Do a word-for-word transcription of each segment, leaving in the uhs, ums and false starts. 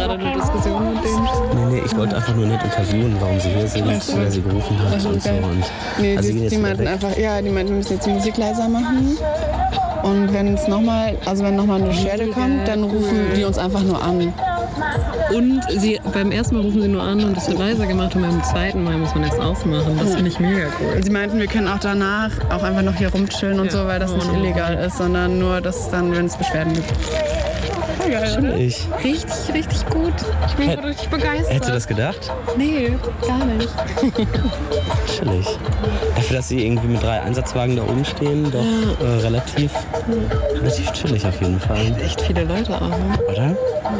gerade eine Diskussion mit denen? Nee, nee, ich wollte einfach nur nett interviewen, warum sie hier sind, Ach so. wer sie gerufen hat Also, und so. okay. Und Nee, also sie die, gehen jetzt die wieder meinten weg. einfach, ja, die meinten, wir müssen jetzt die Musik leiser machen. Und wenn es nochmal, also wenn nochmal eine Beschwerde kommt, dann rufen die uns einfach nur an. Und sie, beim ersten Mal rufen sie nur an und es wird leiser gemacht und beim zweiten Mal muss man jetzt ausmachen. Das finde ich mega cool. Sie meinten, wir können auch danach auch einfach noch hier rumchillen und Ja. so, weil das nicht illegal ist, sondern nur das dann, wenn es Beschwerden gibt. Voll geil, oder? Ich Richtig, richtig gut. Ich bin Hätt- richtig begeistert. hätte das gedacht. Nee, gar nicht. Chillig. Dafür, dass sie irgendwie mit drei Einsatzwagen da oben stehen, doch äh, relativ, relativ chillig auf jeden Fall. Echt viele Leute auch, ne? Oder?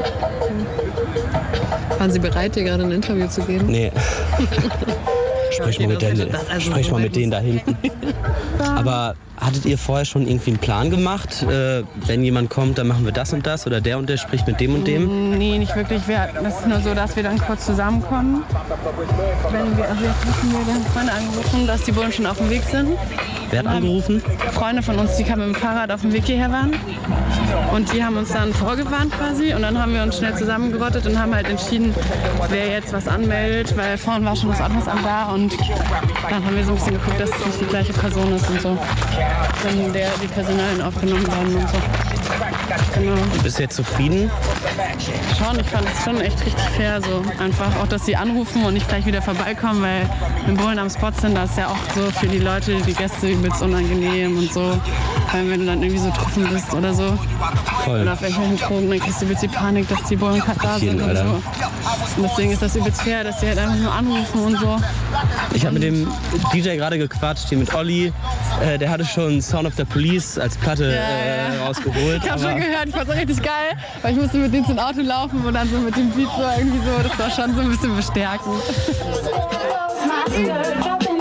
Waren Sie bereit, dir gerade ein Interview zu geben? Nee. Sprich mal mit, okay, der, das hätte- also sprich so mal weit mit denen da hinten. Aber hattet ihr vorher schon irgendwie einen Plan gemacht? Äh, wenn jemand kommt, dann machen wir das und das oder der und der spricht mit dem und dem? Nee, nicht wirklich. Wir, das ist nur so, dass wir dann kurz zusammenkommen. Wenn wir, also jetzt wissen wir, wir haben Freunde angerufen, dass die Bullen schon auf dem Weg sind. Wer hat angerufen? Freunde von uns, die kamen mit dem Fahrrad auf dem Weg hierher waren. Und die haben uns dann vorgewarnt quasi. Und dann haben wir uns schnell zusammengerottet und haben halt entschieden, wer jetzt was anmeldet, weil vorhin war schon das Ordnungsamt da. Und dann haben wir so ein bisschen geguckt, dass es nicht die gleiche Person ist und so. Wenn der, die Personalien aufgenommen werden und so. Genau. Bist du jetzt zufrieden? Schon, ich fand es schon echt richtig fair, so einfach auch, dass sie anrufen und nicht gleich wieder vorbeikommen, weil wenn Bullen am Spot sind, das ist ja auch so für die Leute, die Gäste übelst unangenehm und so, weil wenn du dann irgendwie so getroffen bist oder so Voll. oder auf irgendwelchen Drogen, dann kriegst du übelst die Panik, dass die Bullen gerade da jeden, sind und Alter. so. Und deswegen ist das übelst fair, dass die halt einfach nur anrufen und so. Ich habe mit dem D J gerade gequatscht, hier mit Olli. Äh, der hatte schon Sound of the Police als Platte Ja, äh, ja. rausgeholt. Ich hab schon aber- gehört, ich fand's auch richtig geil, weil ich musste mit denen zum Auto laufen und dann so mit dem Beat so irgendwie so, das war schon so ein bisschen bestärkend. My skirt dropping